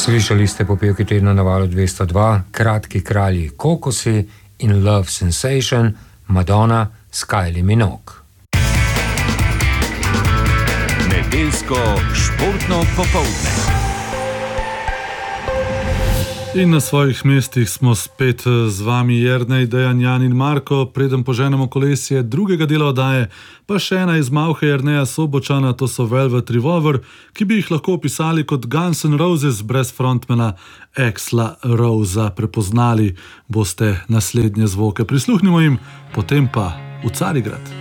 Slišali ste popevki tedna na valu 202, Kratki kralji Kokosi in Love Sensation, Madonna s Kylie Minogue. Nedeljsko športno popoldne. In na svojih mestih smo spet z vami Jernej, Dejan, Jan in Marko. Preden poženemo kolesje drugega dela oddaje, pa še ena iz malhe Jerneja Sobočana, to so Velvet Revolver, ki bi jih lahko opisali kot Guns N' Roses brez frontmana Axla Rosea. Prepoznali boste naslednje zvoke. Prisluhnimo jim, potem pa v Carigrad.